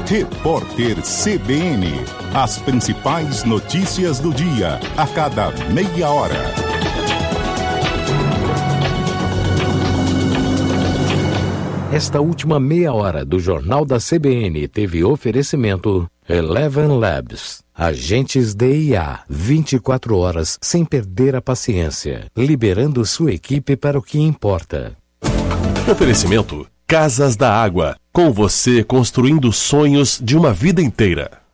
Repórter CBN. As principais notícias do dia, a cada meia hora. Esta última meia hora do Jornal da CBN teve oferecimento Eleven Labs. Agentes de IA, 24 horas sem perder a paciência, liberando sua equipe para o que importa. Oferecimento Casas da Água, com você construindo sonhos de uma vida inteira.